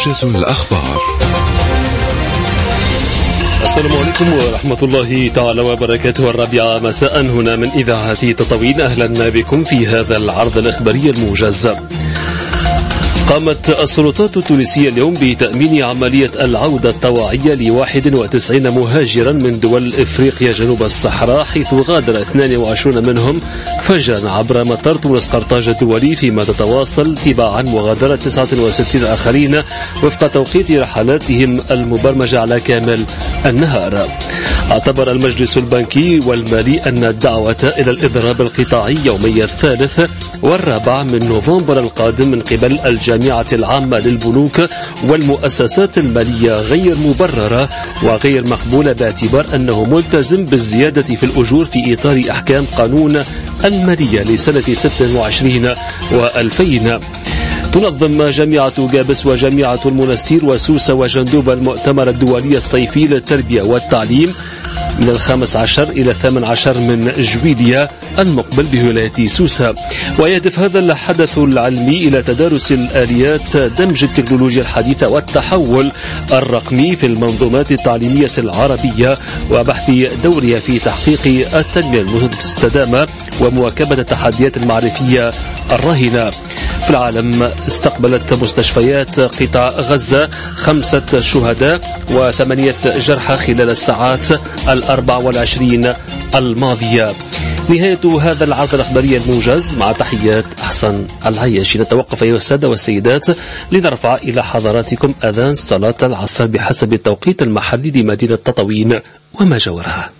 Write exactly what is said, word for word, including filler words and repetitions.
موجز الأخبار. السلام عليكم ورحمة الله تعالى وبركاته. الرابعة مساء هنا من إذاعة تطاوين، أهلا بكم في هذا العرض الإخباري الموجز. قامت السلطات التونسية اليوم بتأمين عملية العودة الطوعية ل واحد وتسعين مهاجرا من دول إفريقيا جنوب الصحراء، حيث غادر اثنين وعشرين منهم فجرا عبر مطار تونس قرطاج الدولي، فيما تتواصل تباعا مغادرة تسعة وستين آخرين وفق توقيت رحلاتهم المبرمجة على كامل النهار. اعتبر المجلس البنكي والمالي أن الدعوة إلى الإضراب القطاعي يومي الثالث والرابع من نوفمبر القادم من قبل الجامعة العامة للبنوك والمؤسسات المالية غير مبررة وغير مقبولة، باعتبار أنه ملتزم بالزيادة في الأجور في إطار أحكام قانون المالية لسنة ستة وعشرين وألفين. تنظم جامعة جابس وجامعة المنستير وسوسة وجندوب المؤتمر الدولي الصيفي للتربية والتعليم من الخامس عشر إلى الثامن عشر من جويلية المقبل بولاية سوسة. ويهدف هذا الحدث العلمي إلى تدارس الآليات دمج التكنولوجيا الحديثة والتحول الرقمي في المنظومات التعليمية العربية وبحث دورها في تحقيق التنمية المستدامة ومواكبة التحديات المعرفية الراهنة. في العالم استقبلت مستشفيات قطاع غزة خمسة شهداء وثمانية جرحى خلال الساعات الأربع والعشرين الماضية. نهاية هذا العرض الإخباري الموجز، مع تحيات أحسن العياشي. نتوقف أيها السادة والسيدات لنرفع إلى حضراتكم أذان صلاة العصر بحسب التوقيت المحلي لمدينة تطاوين وما جاورها.